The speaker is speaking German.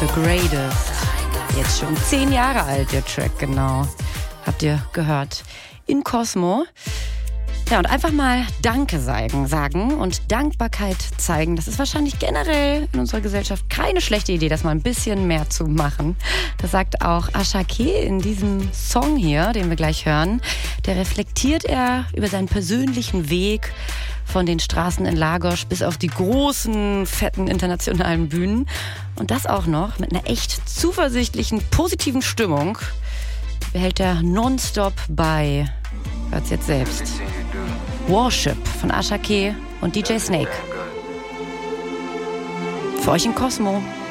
The Greatest. Jetzt schon 10 Jahre alt, der Track, genau. Habt ihr gehört. In Cosmo. Ja, und einfach mal Danke sagen und Dankbarkeit zeigen. Das ist wahrscheinlich generell in unserer Gesellschaft keine schlechte Idee, das mal ein bisschen mehr zu machen. Das sagt auch Ashake in diesem Song hier, den wir gleich hören. Der reflektiert er über seinen persönlichen Weg von den Straßen in Lagos bis auf die großen, fetten internationalen Bühnen. Und das auch noch mit einer echt zuversichtlichen, positiven Stimmung. Behält er nonstop bei. Hört's jetzt selbst. Worship von Ashake und DJ Snake. Für euch in Cosmo.